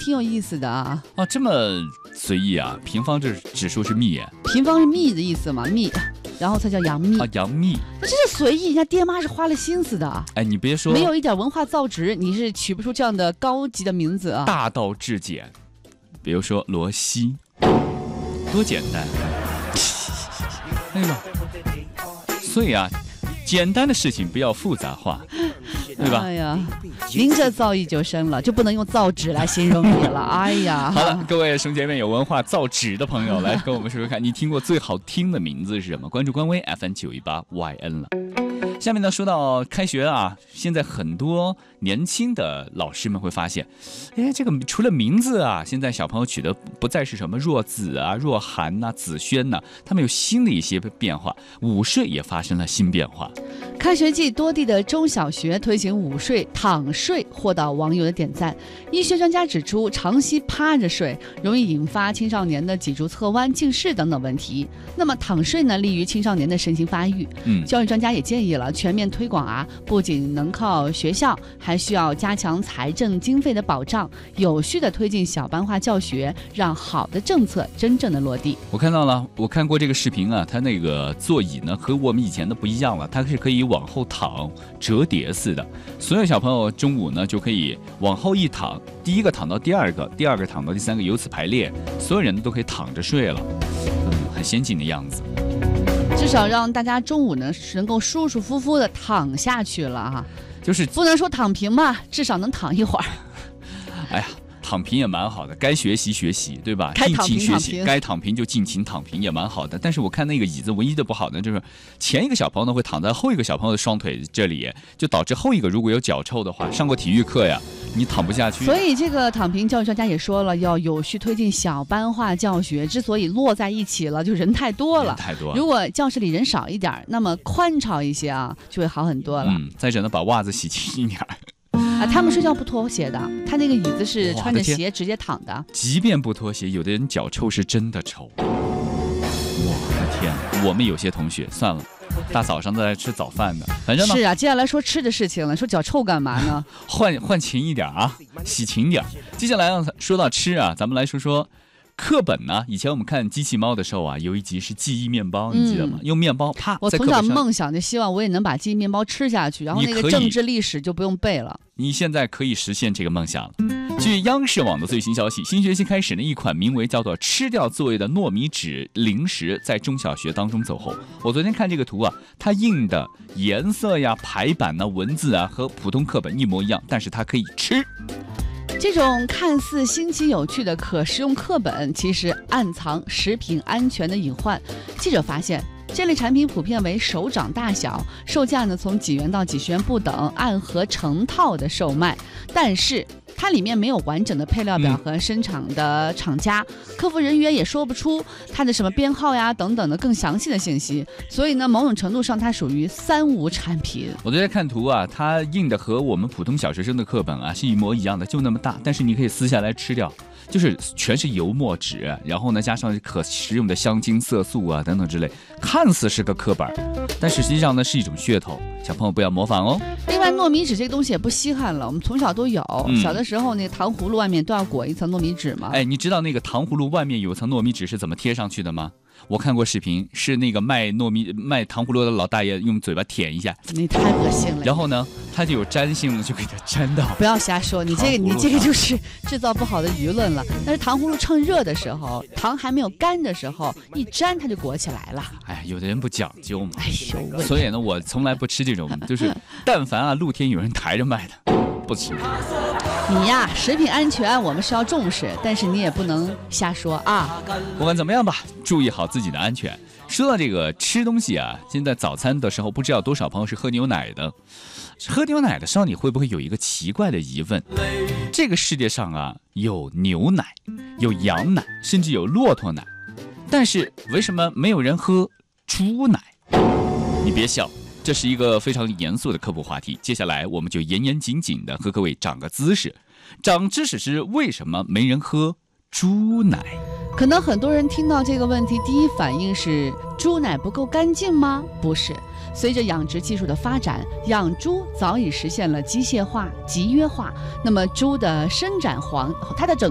挺有意思的啊。 哦，这么随意啊？平方这指数是幂， 平方是幂的意思嘛，幂，然后才叫杨幂啊，杨幂。 那这是随意，人家爹妈是花了心思的。 哎，你别说， 没有一点文化造诣，你是取不出这样的高级的名字啊。 大道至简，比如说罗西，多简单，对吧？所以啊，简单的事情不要复杂化，对吧？ 哎呀，您这造诣就深了，就不能用造纸来形容你了。哎呀， 好了，各位兄姐妹有文化造纸的朋友，来跟我们说说看，你听过最好听的名字是什么？关注官微 FM918YN 了。下面呢，说到开学啊，现在很多年轻的老师们会发现，哎，这个除了名字啊，现在小朋友取的不再是什么若子啊、若涵呐、子轩呐，他们有新的一些变化，午睡也发生了新变化。 开学季，多地的中小学推行午睡、躺睡，获到网友的点赞。医学专家指出，长期趴着睡容易引发青少年的脊柱侧弯、近视等等问题。那么躺睡呢，利于青少年的身心发育。教育专家也建议了全面推广啊，不仅能靠学校，还需要加强财政经费的保障，有序的推进小班化教学，让好的政策真正的落地。 我看到了，我看过这个视频啊，它那个座椅呢和我们以前的不一样了，它是可以往后躺折叠似的，所有小朋友中午呢就可以往后一躺，第一个躺到第二个，第二个躺到第三个，由此排列，所有人都可以躺着睡了，很先进的样子。 至少让大家中午呢能够舒舒服服的躺下去了哈， 就是不能说躺平吧，至少能躺一会儿。 哎呀，躺平也蛮好的，该学习学习，对吧？尽情学习，该躺平就尽情躺平，也蛮好的。但是我看那个椅子唯一的不好呢，就是前一个小朋友呢会躺在后一个小朋友的双腿这里，就导致后一个如果有脚臭的话，上过体育课呀，你躺不下去。 所以这个躺平教育专家也说了，要有序推进小班化教学。之所以落在一起了，就人太多了。 太多了。 如果教室里人少一点，那么宽敞一些啊，就会好很多了。 再者呢，把袜子洗清一点。 啊，他们睡觉不脱鞋的，他那个椅子是穿着鞋直接躺的。 即便不脱鞋，有的人脚臭是真的臭。我的天，我们有些同学算了，大早上在吃早饭的，反正呢是啊。接下来说吃的事情了，说脚臭干嘛呢？ 换勤一点啊，洗勤点。接下来说到吃啊，咱们来说说课本呢。以前我们看机器猫的时候啊，有一集是记忆面包，你记得吗？用面包啪。 我从小梦想就希望我也能把记忆面包吃下去，然后那个政治历史就不用背了。 你现在可以实现这个梦想了。据央视网的最新消息，新学期开始呢，一款名为叫做吃掉作业的糯米纸零食在中小学当中走红。我昨天看这个图啊，它印的颜色呀、排版啊、文字啊和普通课本一模一样，但是它可以吃。 这种看似新奇有趣的可食用课本，其实暗藏食品安全的隐患。记者发现，这类产品普遍为手掌大小，售价呢从几元到几十元不等，按盒成套的售卖。但是它里面没有完整的配料表和生产的厂家，客服人员也说不出它的什么编号呀等等的更详细的信息，所以呢，某种程度上它属于三无产品。 我昨天看图啊，它印的和我们普通小学生的课本啊是一模一样的，就那么大，但是你可以撕下来吃掉。就是全是油墨纸，然后呢加上可食用的香精、色素啊等等之类，看似是个课本，但实际上呢是一种噱头，小朋友不要模仿哦。 另外，糯米纸这个东西也不稀罕了，我们从小都有。小的时候，那个糖葫芦外面都要裹一层糯米纸嘛。 哎，你知道那个糖葫芦外面有层糯米纸是怎么贴上去的吗？我看过视频，是那个卖糖葫芦的老大爷用嘴巴舔一下， 你太恶心了。 然后呢，它就有粘性了，就给它粘到。 不要瞎说，你这个就是制造不好的舆论了。但是糖葫芦趁热的时候，糖还没有干的时候，一粘它就裹起来了。 哎，有的人不讲究嘛。 哎呦， 所以呢，我从来不吃这种，就是但凡啊露天有人抬着卖的，不吃。 你呀，食品安全我们是要重视，但是你也不能瞎说啊。 不管怎么样吧，注意好自己的安全。说到这个吃东西啊，现在早餐的时候，不知道多少朋友是喝牛奶的。喝牛奶的时候，你会不会有一个奇怪的疑问？这个世界上啊，有牛奶，有羊奶，甚至有骆驼奶，但是为什么没有人喝猪奶？你别笑。这是一个非常严肃的科普话题，接下来我们就严严谨谨的和各位长个姿势。长知识是为什么没人喝猪奶？ 可能很多人听到这个问题，第一反应是猪奶不够干净吗？不是，随着养殖技术的发展，养猪早已实现了机械化、集约化。那么猪的生长环，它的整